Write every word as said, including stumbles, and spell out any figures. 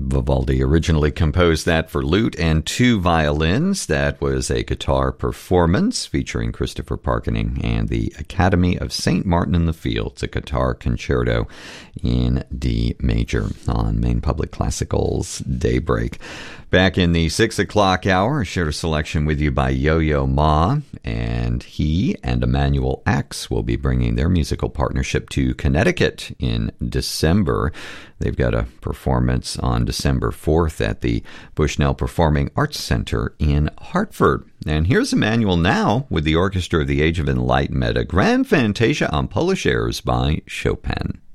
Vivaldi originally composed that for lute and two violins. That was a guitar performance featuring Christopher Parkening and the Academy of Saint Martin in the Fields, a guitar concerto in D major on Maine Public Classical's Daybreak. Back in the six o'clock hour, I shared a selection with you by Yo-Yo Ma, and he and Emmanuel X will be bringing their musical partnership to Connecticut in December. They've got a performance on December fourth at the Bushnell Performing Arts Center in Hartford. And here's Emmanuel now with the Orchestra of the Age of Enlightenment, a grand fantasia on Polish airs by Chopin.